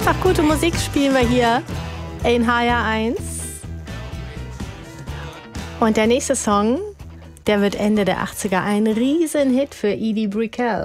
Einfach gute Musik spielen wir hier in HR1. Und der nächste Song, der wird Ende der 80er ein Riesenhit für Edie Brickell.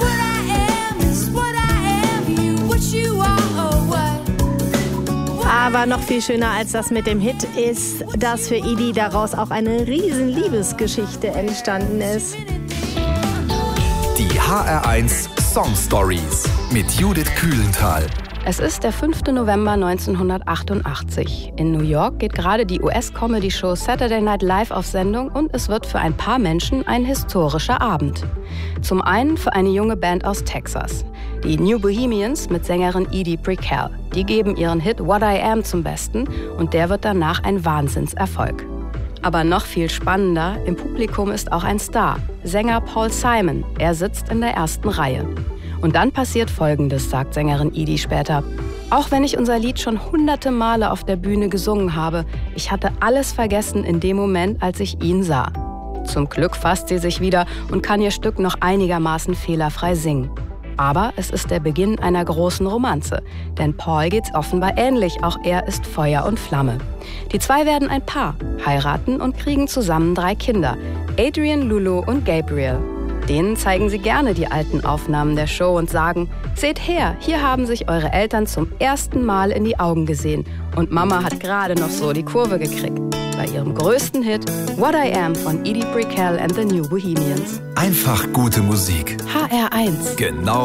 Aber noch viel schöner als das mit dem Hit ist, dass für Edie daraus auch eine riesen Liebesgeschichte entstanden ist. Die HR1 Song Stories mit Judith Kühlenthal. Es ist der 5. November 1988. In New York geht gerade die US-Comedy-Show Saturday Night Live auf Sendung und es wird für ein paar Menschen ein historischer Abend. Zum einen für eine junge Band aus Texas, die New Bohemians mit Sängerin Edie Brickell. Die geben ihren Hit What I Am zum Besten und der wird danach ein Wahnsinnserfolg. Aber noch viel spannender, im Publikum ist auch ein Star, Sänger Paul Simon. Er sitzt in der ersten Reihe. Und dann passiert Folgendes, sagt Sängerin Edie später. Auch wenn ich unser Lied schon hunderte Male auf der Bühne gesungen habe, ich hatte alles vergessen in dem Moment, als ich ihn sah. Zum Glück fasst sie sich wieder und kann ihr Stück noch einigermaßen fehlerfrei singen. Aber es ist der Beginn einer großen Romanze, denn Paul geht's offenbar ähnlich, auch er ist Feuer und Flamme. Die zwei werden ein Paar, heiraten und kriegen zusammen 3 Kinder, Adrian, Lulu und Gabriel. Denen zeigen sie gerne die alten Aufnahmen der Show und sagen, seht her, hier haben sich eure Eltern zum ersten Mal in die Augen gesehen und Mama hat gerade noch so die Kurve gekriegt. Bei ihrem größten Hit What I Am von Edie Brickell and the New Bohemians. Einfach gute Musik. HR1. Genau